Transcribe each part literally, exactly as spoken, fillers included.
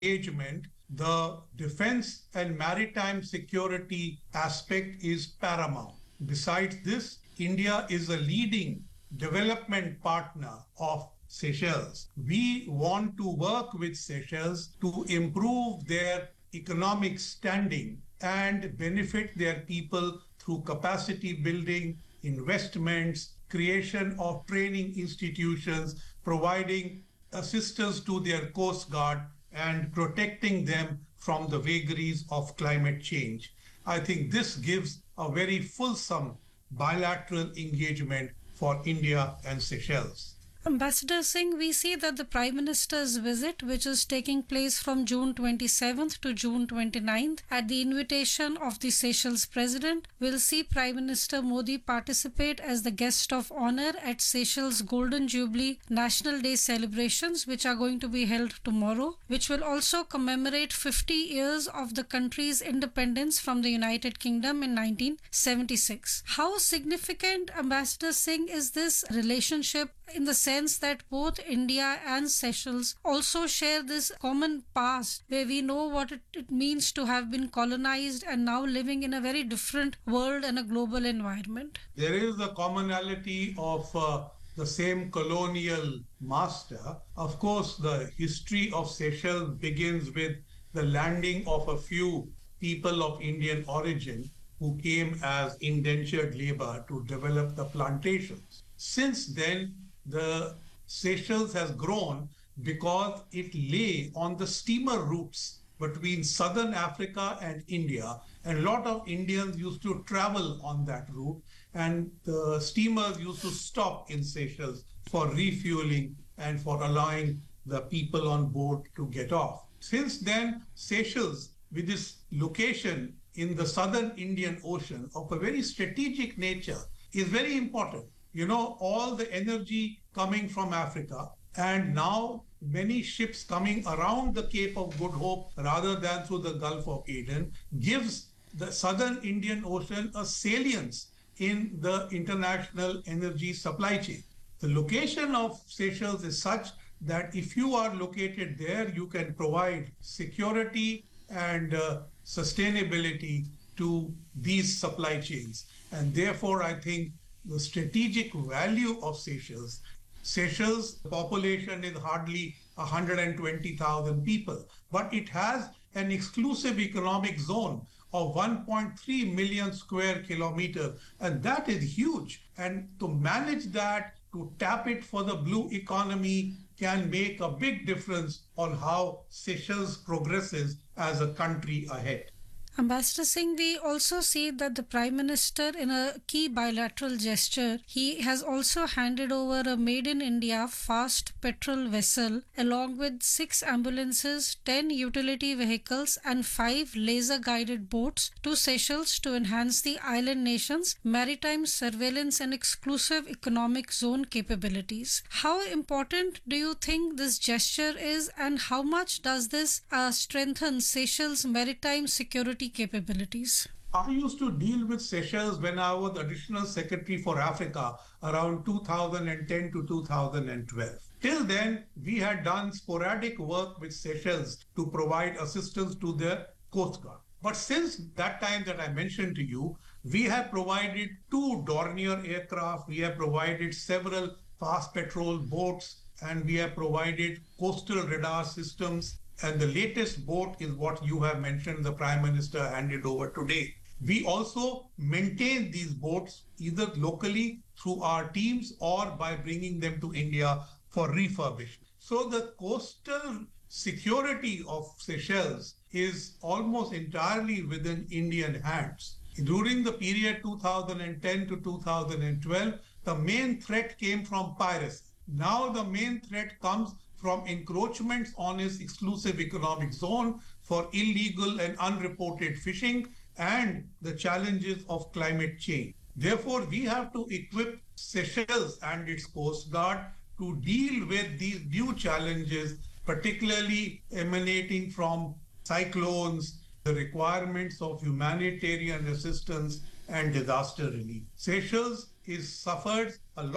engagement, the defense and maritime security aspect is paramount. Besides this, India is a leading development partner of Seychelles. We want to work with Seychelles to improve their economic standing and benefit their people through capacity building, investments, creation of training institutions, providing assistance to their Coast Guard, and protecting them from the vagaries of climate change. I think this gives a very fulsome bilateral engagement for India and Seychelles. Ambassador Singh, we see that the Prime Minister's visit, which is taking place from June twenty-seventh to June twenty-ninth, at the invitation of the Seychelles President, will see Prime Minister Modi participate as the guest of honor at Seychelles Golden Jubilee National Day celebrations, which are going to be held tomorrow, which will also commemorate fifty years of the country's independence from the United Kingdom in nineteen seventy-six. How significant, Ambassador Singh, is this relationship in the sense that both India and Seychelles also share this common past where we know what it, it means to have been colonized and now living in a very different world and a global environment? There is a commonality of uh, the same colonial master. Of course, the history of Seychelles begins with the landing of a few people of Indian origin who came as indentured labor to develop the plantations. Since then, the Seychelles has grown because it lay on the steamer routes between southern Africa and India, and a lot of Indians used to travel on that route, and the steamers used to stop in Seychelles for refueling and for allowing the people on board to get off. Since then, Seychelles, with its location in the southern Indian Ocean of a very strategic nature, is very important. You know, all the energy coming from Africa, and now many ships coming around the Cape of Good Hope rather than through the Gulf of Aden gives the southern Indian Ocean a salience in the international energy supply chain. The location of Seychelles is such that if you are located there, you can provide security and uh, sustainability to these supply chains. And therefore, I think the strategic value of Seychelles. Seychelles' population is hardly one hundred twenty thousand people, but it has an exclusive economic zone of one point three million square kilometers, and that is huge. And to manage that, to tap it for the blue economy, can make a big difference on how Seychelles progresses as a country ahead. Ambassador Singh, we also see that the Prime Minister, in a key bilateral gesture, he has also handed over a Made in India fast petrol vessel along with six ambulances, ten utility vehicles and five laser-guided boats to Seychelles to enhance the island nation's maritime surveillance and exclusive economic zone capabilities. How important do you think this gesture is, and how much does this uh, strengthen Seychelles' maritime security capabilities? I used to deal with Seychelles when I was Additional Secretary for Africa around two thousand ten to two thousand twelve. Till then, we had done sporadic work with Seychelles to provide assistance to their Coast Guard. But since that time that I mentioned to you, we have provided two Dornier aircraft, we have provided several fast patrol boats, and we have provided coastal radar systems. And the latest boat is what you have mentioned, the Prime Minister handed over today. We also maintain these boats either locally through our teams or by bringing them to India for refurbishment. So the coastal security of Seychelles is almost entirely within Indian hands. During the period two thousand ten to two thousand twelve, the main threat came from piracy. Now the main threat comes from encroachments on its exclusive economic zone, for illegal and unreported fishing, and the challenges of climate change. Therefore, we have to equip Seychelles and its Coast Guard to deal with these new challenges, particularly emanating from cyclones, the requirements of humanitarian assistance and disaster relief. Seychelles is suffered a lot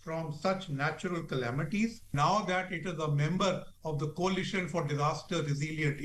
from such natural calamities. Now that it is a member of the Coalition for Disaster Resilient